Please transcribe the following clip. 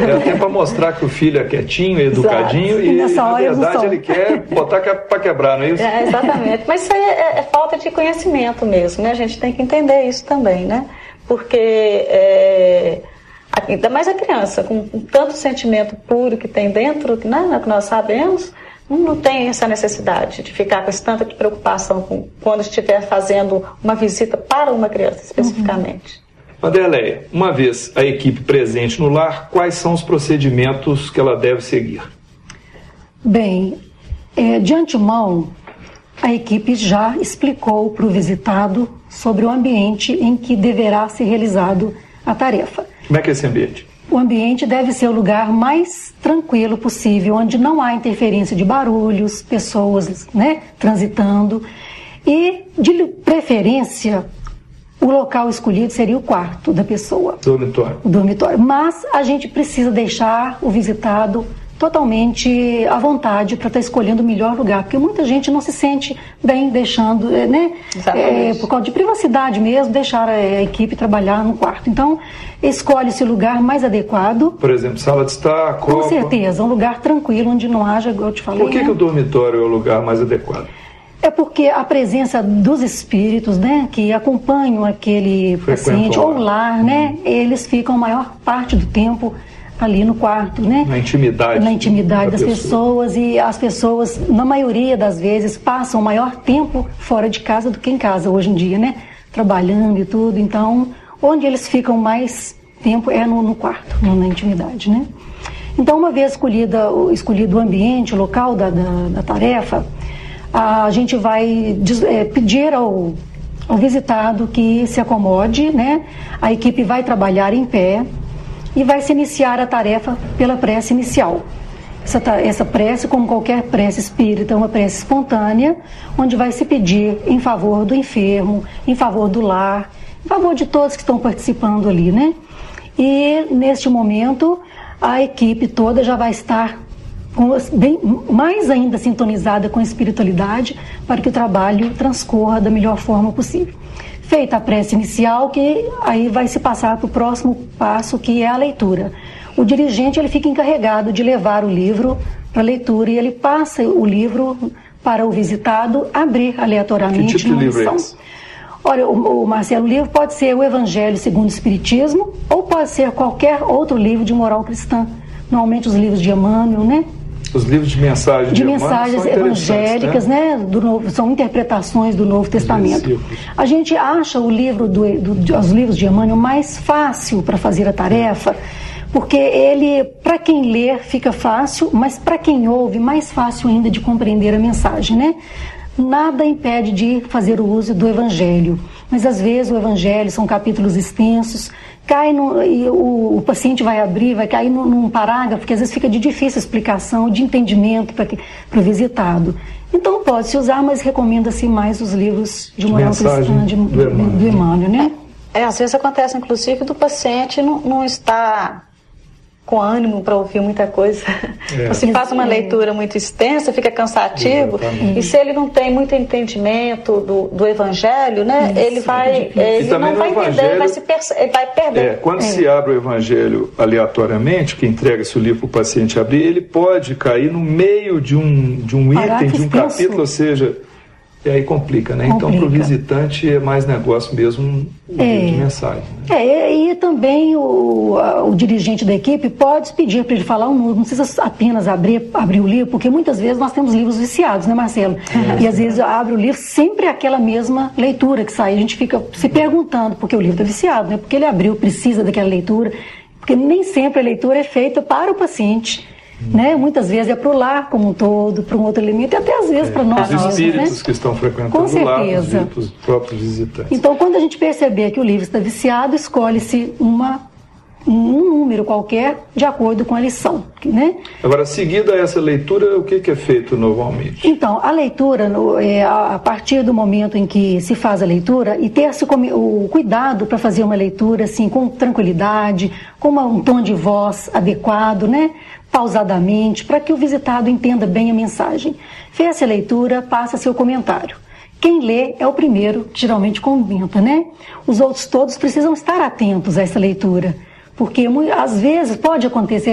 É até para mostrar que o filho é quietinho, educadinho, e na verdade ele quer botar para quebrar, não é isso? Exatamente. Mas isso aí é falta de conhecimento mesmo, né? A gente tem que entender isso também, né? Porque ainda mais a criança, com tanto sentimento puro que tem dentro, né, que nós sabemos, não tem essa necessidade de ficar com tanta preocupação quando estiver fazendo uma visita para uma criança especificamente. Vanderleia, uma vez a equipe presente no lar, quais são os procedimentos que ela deve seguir? Bem, de antemão, a equipe já explicou para o visitado sobre o ambiente em que deverá ser realizado a tarefa. Como é que é esse ambiente? O ambiente deve ser o lugar mais tranquilo possível, onde não há interferência de barulhos, pessoas, né, transitando. E, de preferência, o local escolhido seria o quarto da pessoa. Dormitório. O dormitório. Mas a gente precisa deixar o visitado totalmente à vontade para estar escolhendo o melhor lugar, porque muita gente não se sente bem deixando, né? Por causa de privacidade mesmo, deixar a equipe trabalhar no quarto. Então, escolhe-se o lugar mais adequado. Por exemplo, sala de estar, copa. Com certeza, um lugar tranquilo, onde não haja, igual eu te falei. Por que o dormitório é o lugar mais adequado? É porque a presença dos espíritos, né, que acompanham aquele paciente ou lar, né, eles ficam a maior parte do tempo ali no quarto, né? Na intimidade das pessoas, e as pessoas, na maioria das vezes, passam o maior tempo fora de casa do que em casa hoje em dia, né? Trabalhando e tudo, então, onde eles ficam mais tempo é no quarto, na intimidade, né? Então, uma vez escolhido o ambiente, o local da tarefa, a gente vai pedir ao visitado que se acomode, né? A equipe vai trabalhar em pé, e vai se iniciar a tarefa pela prece inicial. Essa prece, como qualquer prece espírita, é uma prece espontânea, onde vai se pedir em favor do enfermo, em favor do lar, em favor de todos que estão participando ali, né? E, neste momento, a equipe toda já vai estar mais ainda sintonizada com a espiritualidade, para que o trabalho transcorra da melhor forma possível. Feita a prece inicial, que aí vai se passar para o próximo passo, que é a leitura. O dirigente ele fica encarregado de levar o livro para leitura, e ele passa o livro para o visitado abrir aleatoriamente. Que tipo de livro é esse? Olha, Marcelo, o livro pode ser o Evangelho segundo o Espiritismo, ou pode ser qualquer outro livro de moral cristã. Normalmente os livros de Emmanuel, né? Os livros de mensagens de mensagens evangélicas, né? São interpretações do Novo Testamento. A gente acha os livros de Emmanuel mais fácil para fazer a tarefa, porque ele, para quem lê, fica fácil, mas para quem ouve, mais fácil ainda de compreender a mensagem, né? Nada impede de fazer o uso do Evangelho, mas às vezes o Evangelho são capítulos extensos, e o paciente vai cair num parágrafo, porque às vezes fica de difícil explicação, de entendimento para o visitado. Então pode-se usar, mas recomenda-se mais os livros de moral cristã do Emmanuel, né? Às vezes acontece, inclusive, do paciente não estar com ânimo para ouvir muita coisa. Você faz uma leitura muito extensa, fica cansativo. Exatamente. E se ele não tem muito entendimento do Evangelho, né, ele não vai entender, ele vai perder. Quando se abre o Evangelho aleatoriamente, que entrega-se o livro para o paciente abrir, ele pode cair no meio de um item, de um capítulo, ou seja, e aí complica, né? Então, para o visitante é mais negócio mesmo o livro de mensagem. Né? E também o dirigente da equipe pode pedir para ele falar não precisa apenas abrir o livro, porque muitas vezes nós temos livros viciados, né, Marcelo? E às vezes abre o livro, sempre aquela mesma leitura que sai. A gente fica se perguntando, porque o livro está viciado, né? Porque ele abriu, precisa daquela leitura, porque nem sempre a leitura é feita para o paciente. Né? Muitas vezes é para o lar como um todo, para um outro elemento, e até às vezes para nós. Os espíritos, né? Que estão frequentando o lar, os próprios visitantes. Então, quando a gente perceber que o livro está viciado, escolhe-se um número qualquer de acordo com a lição, né? Agora, seguida essa leitura, o que é feito normalmente? Então, a leitura, a partir do momento em que se faz a leitura, e ter o cuidado para fazer uma leitura assim, com tranquilidade, com um tom de voz adequado, né? Pausadamente, para que o visitado entenda bem a mensagem. Fez a leitura, passa seu comentário. Quem lê é o primeiro que geralmente comenta, né? Os outros todos precisam estar atentos a essa leitura, porque às vezes pode acontecer